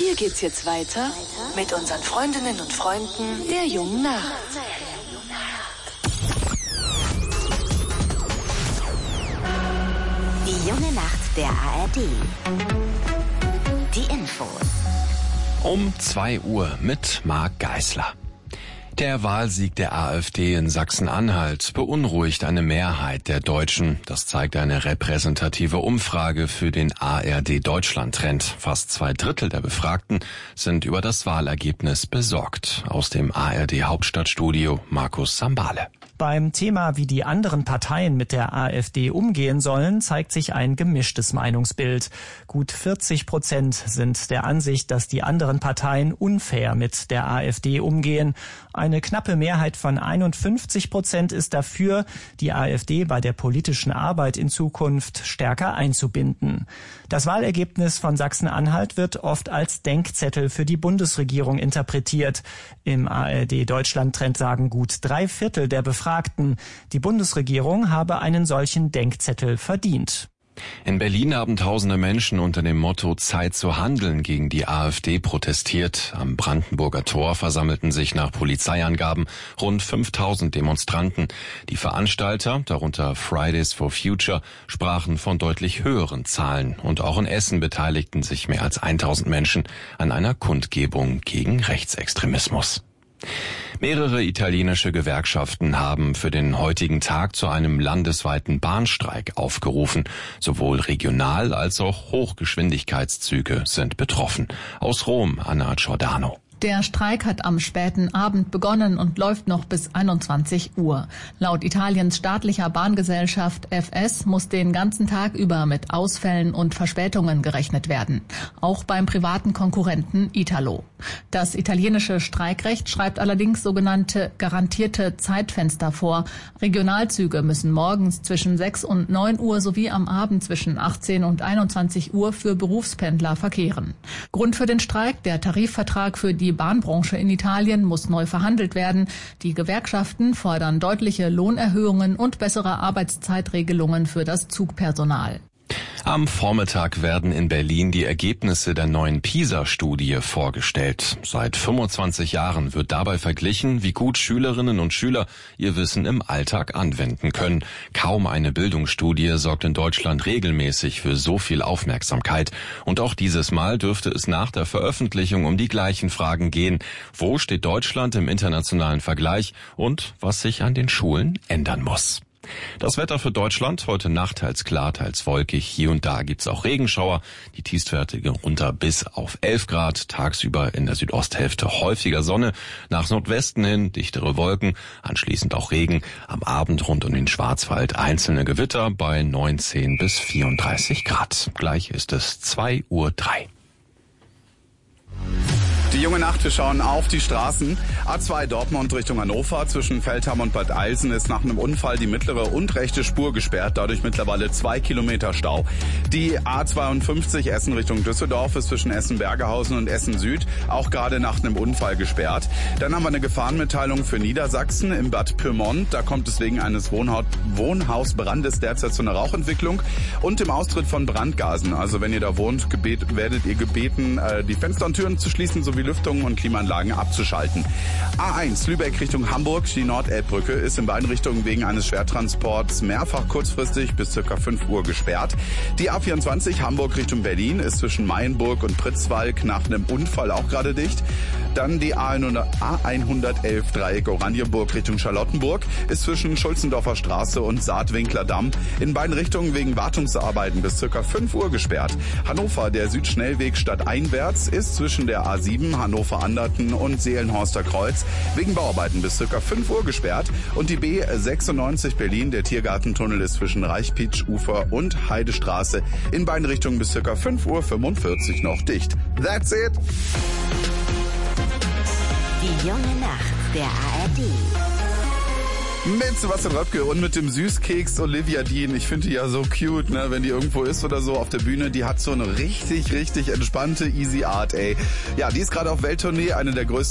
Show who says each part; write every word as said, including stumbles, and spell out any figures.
Speaker 1: hier geht's jetzt weiter mit unseren Freundinnen und Freunden der Jungen Nacht.
Speaker 2: Die junge Nacht der A R D. Die Infos.
Speaker 3: Um zwei Uhr mit Marc Geisler. Der Wahlsieg der AfD in Sachsen-Anhalt beunruhigt eine Mehrheit der Deutschen. Das zeigt eine repräsentative Umfrage für den A R D-Deutschland-Trend. Fast zwei Drittel der Befragten sind über das Wahlergebnis besorgt. Aus dem A R D-Hauptstadtstudio Markus Sambale.
Speaker 4: Beim Thema, wie die anderen Parteien mit der AfD umgehen sollen, zeigt sich ein gemischtes Meinungsbild. Gut vierzig Prozent sind der Ansicht, dass die anderen Parteien unfair mit der AfD umgehen. Eine knappe Mehrheit von einundfünfzig Prozent ist dafür, die AfD bei der politischen Arbeit in Zukunft stärker einzubinden. Das Wahlergebnis von Sachsen-Anhalt wird oft als Denkzettel für die Bundesregierung interpretiert. Im A R D-Deutschland-Trend sagen gut drei Viertel der Befragten, die Bundesregierung habe einen solchen Denkzettel verdient.
Speaker 3: In Berlin haben tausende Menschen unter dem Motto Zeit zu handeln gegen die AfD protestiert. Am Brandenburger Tor versammelten sich nach Polizeiangaben rund fünftausend Demonstranten. Die Veranstalter, darunter Fridays for Future, sprachen von deutlich höheren Zahlen. Und auch in Essen beteiligten sich mehr als tausend Menschen an einer Kundgebung gegen Rechtsextremismus. Mehrere italienische Gewerkschaften haben für den heutigen Tag zu einem landesweiten Bahnstreik aufgerufen. Sowohl Regional- als auch Hochgeschwindigkeitszüge sind betroffen. Aus Rom, Anna Giordano.
Speaker 5: Der Streik hat am späten Abend begonnen und läuft noch bis einundzwanzig Uhr. Laut Italiens staatlicher Bahngesellschaft F S muss den ganzen Tag über mit Ausfällen und Verspätungen gerechnet werden. Auch beim privaten Konkurrenten Italo. Das italienische Streikrecht schreibt allerdings sogenannte garantierte Zeitfenster vor. Regionalzüge müssen morgens zwischen sechs und neun Uhr sowie am Abend zwischen achtzehn und einundzwanzig Uhr für Berufspendler verkehren. Grund für den Streik, der Tarifvertrag für die Die Bahnbranche in Italien muss neu verhandelt werden. Die Gewerkschaften fordern deutliche Lohnerhöhungen und bessere Arbeitszeitregelungen für das Zugpersonal.
Speaker 3: Am Vormittag werden in Berlin die Ergebnisse der neuen PISA-Studie vorgestellt. Seit fünfundzwanzig Jahren wird dabei verglichen, wie gut Schülerinnen und Schüler ihr Wissen im Alltag anwenden können. Kaum eine Bildungsstudie sorgt in Deutschland regelmäßig für so viel Aufmerksamkeit. Und auch dieses Mal dürfte es nach der Veröffentlichung um die gleichen Fragen gehen. Wo steht Deutschland im internationalen Vergleich und was sich an den Schulen ändern muss? Das Wetter für Deutschland heute Nacht teils klar, teils wolkig. Hier und da gibt's auch Regenschauer. Die Tiefstwerte gehen runter bis auf elf Grad. Tagsüber in der Südosthälfte häufiger Sonne. Nach Nordwesten hin dichtere Wolken. Anschließend auch Regen. Am Abend rund um den Schwarzwald einzelne Gewitter bei neunzehn bis vierunddreißig Grad. Gleich ist es zwei Uhr drei.
Speaker 6: Die junge Nacht, wir schauen auf die Straßen. A zwei Dortmund Richtung Hannover. Zwischen Feldham und Bad Eilsen ist nach einem Unfall die mittlere und rechte Spur gesperrt. Dadurch mittlerweile zwei Kilometer Stau. Die A zweiundfünfzig Essen Richtung Düsseldorf ist zwischen Essen-Bergehausen und Essen-Süd auch gerade nach einem Unfall gesperrt. Dann haben wir eine Gefahrenmitteilung für Niedersachsen im Bad Pyrmont. Da kommt es wegen eines Wohnhaus Wohnhausbrandes derzeit zu einer Rauchentwicklung und dem Austritt von Brandgasen. Also wenn ihr da wohnt, gebet, werdet ihr gebeten, die Fenster und Türen zu schließen, sowie Lüftungen und Klimaanlagen abzuschalten. A eins Lübeck Richtung Hamburg, die Nordelbbrücke ist in beiden Richtungen wegen eines Schwertransports mehrfach kurzfristig bis ca. fünf Uhr gesperrt. Die A vierundzwanzig Hamburg Richtung Berlin ist zwischen Mayenburg und Pritzwalk nach einem Unfall auch gerade dicht. Dann die A hundertelf Dreieck Oranienburg Richtung Charlottenburg ist zwischen Schulzendorfer Straße und Saatwinkler Damm in beiden Richtungen wegen Wartungsarbeiten bis ca. fünf Uhr gesperrt. Hannover, der Südschnellweg stadteinwärts, ist zwischen der A sieben Hannover-Anderten und Seelenhorster Kreuz wegen Bauarbeiten bis ca. fünf Uhr gesperrt. Und die B sechsundneunzig Berlin, der Tiergartentunnel, ist zwischen Reichpitsch-Ufer und Heidestraße in beiden Richtungen bis ca. fünf Uhr fünfundvierzig noch dicht. That's it!
Speaker 2: Die junge Nacht der A R D.
Speaker 6: Mit Sebastian Röpke und mit dem Süßkeks Olivia Dean. Ich finde die ja so cute, ne, wenn die irgendwo ist oder so auf der Bühne. Die hat so eine richtig, richtig entspannte, easy Art, ey. Ja, die ist gerade auf Welttournee, eine der größten